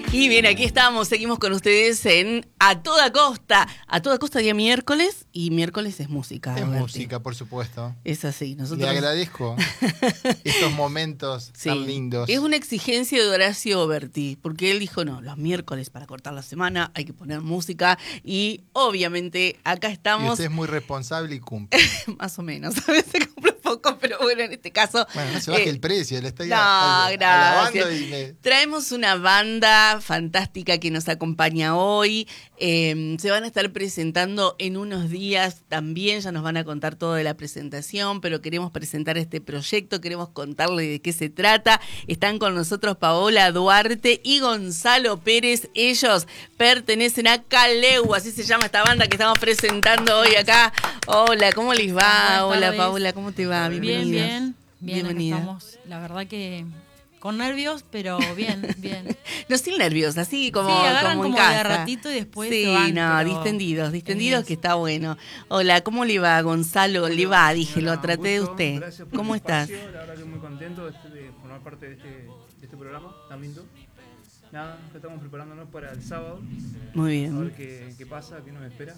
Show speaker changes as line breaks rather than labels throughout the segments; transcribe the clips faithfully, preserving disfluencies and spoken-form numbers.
Y bien, aquí estamos, seguimos con ustedes en A Toda Costa. A Toda Costa día miércoles, y miércoles es música.
Es
Roberti.
música, por supuesto.
Es así. Nosotros...
Le agradezco estos momentos sí, tan lindos.
Es una exigencia de Horacio Berti, porque él dijo, no, los miércoles para cortar la semana hay que poner música, y obviamente acá estamos...
Y usted es muy responsable y cumple.
Más o menos, a veces cumple poco, pero bueno, en este caso...
Bueno, no se baje eh, el precio, le estoy
no,
a, a,
gracias.
alabando y me...
Traemos una banda fantástica que nos acompaña hoy. Eh, se van a estar presentando en unos días también, ya nos van a contar todo de la presentación, pero queremos presentar este proyecto, queremos contarle de qué se trata. Están con nosotros Paola Duarte y Gonzalo Pérez. Ellos pertenecen a Caleu, así se llama esta banda que estamos presentando hoy acá. Hola, ¿cómo les va? Hola, Paola, ¿cómo te va?
Bienvenida. Bien, bien, bien,
bienvenida.
Estamos, la verdad que con nervios, pero bien, bien.
No, sin nervios, así como,
sí, agarran
como en
como
casa.
de ratito y después
sí,
se van.
no,
pero...
distendidos, distendidos, que está bueno. Hola, ¿cómo le va, Gonzalo?
Hola,
le va, dije,
hola,
lo traté de usted.
Gracias por
¿Cómo
el
estás?
espacio. La verdad que muy contento de, este, de formar parte de este, de este programa tan lindo. Nada, ya estamos preparándonos para el sábado.
Muy bien.
A ver qué, qué pasa, qué nos espera.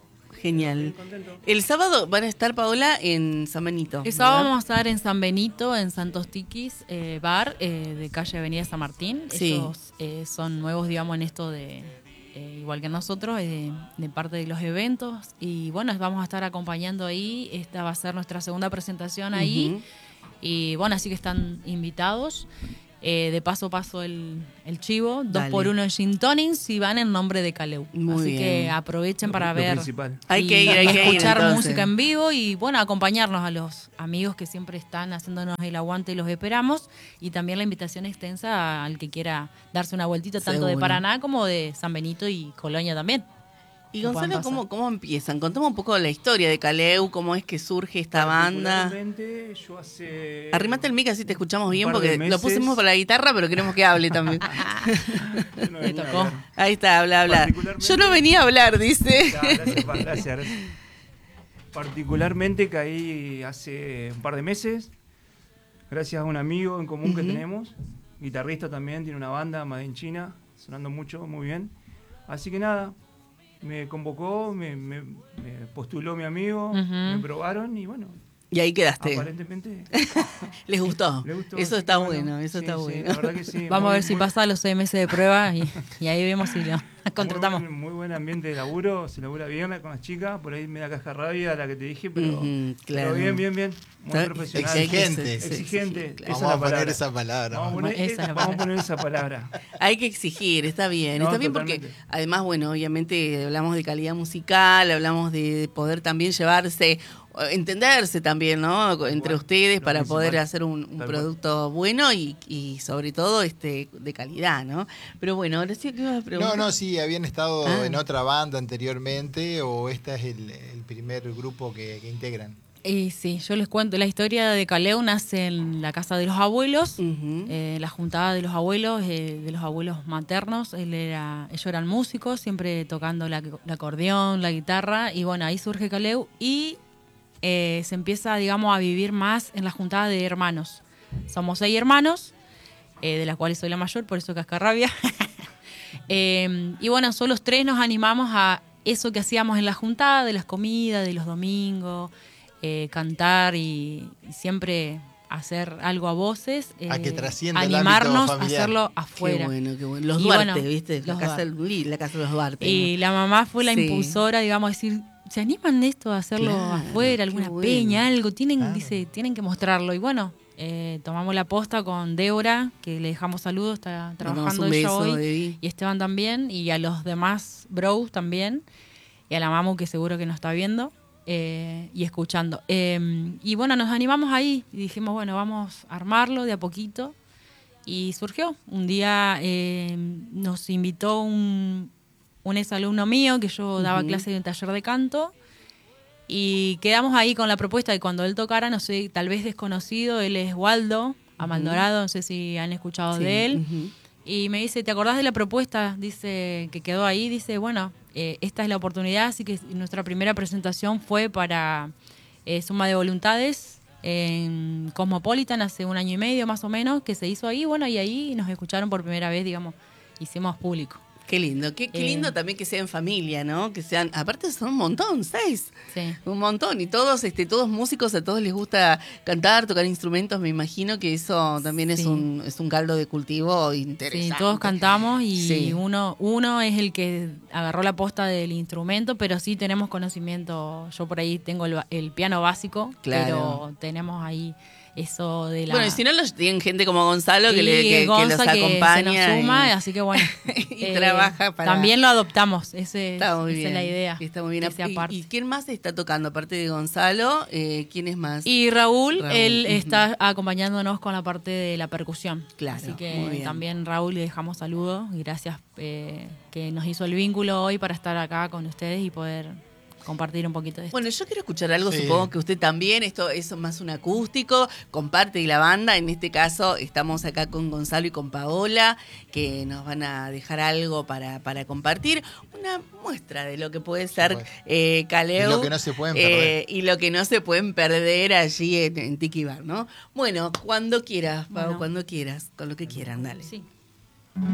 Genial. El sábado van a estar, Paola, en San Benito.
El sábado vamos a estar en San Benito, en Santos Tiquis, eh, bar eh, de calle Avenida San Martín.
Sí.
Ellos eh, son nuevos, digamos, en esto de, eh, igual que nosotros, eh, de parte de los eventos. Y bueno, vamos a estar acompañando ahí. Esta va a ser nuestra segunda presentación ahí. Uh-huh. Y bueno, así que están invitados. Eh, de paso paso el, el chivo, dos por uno en Gin Tonics, si van en nombre de Caleu.
Muy
Así
bien.
que aprovechen
Lo,
para
lo
ver.
Principal.
Hay que ir, hay que ir.
Escuchar
entonces.
música en vivo y bueno, acompañarnos a los amigos que siempre están haciéndonos el aguante y los esperamos. Y también la invitación extensa al que quiera darse una vueltita, tanto
Seguro.
de Paraná como de San Benito y Colonia también.
Y Gonzalo, ¿cómo, ¿cómo empiezan? Contame un poco la historia de Caleu, cómo es que surge esta banda.
Yo hace
Arrimate el mic así te escuchamos bien, porque lo pusimos para la guitarra, pero queremos que hable también.
no
Me tocó.
Ahí está, habla, habla. Yo no venía a hablar, dice.
Ya, gracias, gracias, gracias. Particularmente caí hace un par de meses, gracias a un amigo en común uh-huh. que tenemos, guitarrista también, tiene una banda, Made in China, sonando mucho, muy bien. Así que nada, me convocó, me, me, me postuló mi amigo, uh-huh. me probaron y bueno.
Y ahí quedaste.
Aparentemente.
¿Les gustó?
Les gustó.
Eso está
bueno,
bueno, eso
sí,
está
sí,
bueno.
La verdad que sí.
Vamos
muy,
a ver si
muy,
pasa los seis meses de prueba y, y ahí vemos si lo contratamos.
Muy buen, muy buen ambiente de laburo, se labura bien con las chicas, por ahí me da caja rabia la que te dije, pero,
uh-huh, claro.
pero bien, bien, bien. Muy
¿Está?
Profesional.
Exigente.
Exigente.
Sí, sí, claro. Vamos a poner esa palabra.
Vamos a poner,
esa,
esa, vamos a poner esa palabra.
Hay que exigir, está bien.
No,
está bien
totalmente.
Porque además, bueno, obviamente hablamos de calidad musical, hablamos de poder también llevarse, entenderse también, ¿no? Entre
bueno,
ustedes para
principal.
poder hacer un, un producto bueno y, y sobre todo este de calidad, ¿no? Pero bueno, ahora sí que ibas a preguntar.
No, no, sí, habían estado
ah.
en otra banda anteriormente o este es el, el primer grupo que, que integran.
Y sí, yo les cuento, la historia de Caleu nace en la casa de los abuelos,
uh-huh.
eh, la juntada de los abuelos, eh, de los abuelos maternos. Él era, ellos eran músicos, siempre tocando la, la acordeón, la guitarra, y bueno, ahí surge Caleu y eh, se empieza, digamos, a vivir más en la juntada de hermanos. Somos seis hermanos, eh, de las cuales soy la mayor, por eso cascarrabia. eh, y bueno, solo los tres nos animamos a eso que hacíamos en la juntada, de las comidas, de los domingos. Eh, cantar y, y siempre hacer algo a voces, eh,
a que trascienda
animarnos
el ámbito familiar.
A hacerlo afuera.
Qué bueno, qué bueno. Los
y
Duarte,
bueno,
¿viste? La
los
casa,
Duarte.
Del, la casa de los Duarte.
Y
¿no?
la mamá fue la
sí.
impulsora, digamos, a decir, ¿se animan de esto a hacerlo
claro,
afuera, alguna
bueno.
peña, algo? Tienen,
claro.
dice, tienen que mostrarlo. Y bueno, eh, tomamos la posta con Débora, que le dejamos saludos, está trabajando ella
beso,
hoy,
Debbie.
y Esteban también, y a los demás bros también, y a la mamu que seguro que nos está viendo. Eh, y escuchando. Eh, y bueno, nos animamos ahí y dijimos, bueno, vamos a armarlo de a poquito. Y surgió. Un día eh, nos invitó un, un exalumno mío, que yo daba uh-huh. clase de un taller de canto. Y quedamos ahí con la propuesta de cuando él tocara, no sé, tal vez desconocido, él es Waldo Amaldorado, uh-huh. no sé si han escuchado sí. de él. Uh-huh. Y me dice, ¿te acordás de la propuesta? Dice, que quedó ahí, dice, bueno, eh, esta es la oportunidad, así que nuestra primera presentación fue para eh, Suma de Voluntades en Cosmopolitan hace un año y medio más o menos, que se hizo ahí, bueno, y ahí nos escucharon por primera vez, digamos, hicimos público.
Qué lindo, qué, qué
Eh,
lindo también que sea en familia, ¿no? Que sean, aparte son un montón, seis.
Sí.
Un montón. Y todos, este, todos músicos, a todos les gusta cantar, tocar instrumentos, me imagino que eso también es
Sí.
un, es un caldo de cultivo interesante.
Sí, todos cantamos y
Sí.
uno, uno es el que agarró la posta del instrumento, pero sí tenemos conocimiento. Yo por ahí tengo el, ba- el piano básico,
Claro.
pero tenemos ahí eso de la...
Bueno, y si no, los tienen gente como Gonzalo que,
y
le, que, que
Gonza
los
que
acompaña.
se nos suma,
y-
así que bueno.
y trabaja para-
También lo adoptamos, ese,
Está muy
esa
bien.
es la idea.
Está muy bien.
que sea
¿Y,
parte.
y quién más está tocando? Aparte de Gonzalo, eh, ¿quién es más?
Y Raúl,
Raúl,
él
ujú.
está acompañándonos con la parte de la percusión.
Claro,
Así
muy
que
bien.
también Raúl le dejamos saludos y gracias eh, que nos hizo el vínculo hoy para estar acá con ustedes y poder compartir un poquito de esto.
Bueno, yo quiero escuchar algo,
Sí.
supongo que usted también, esto es más un acústico, comparte y la banda, en este caso estamos acá con Gonzalo y con Paola, que nos van a dejar algo para, para compartir, una muestra de lo que puede ser
Bueno.
eh, Caleu.
Y lo que no se pueden
eh,
perder.
y lo que no se pueden perder allí en, en Tiki Bar, ¿no? Bueno, cuando quieras, Pau,
Bueno.
cuando quieras, con lo que quieran, dale.
Sí.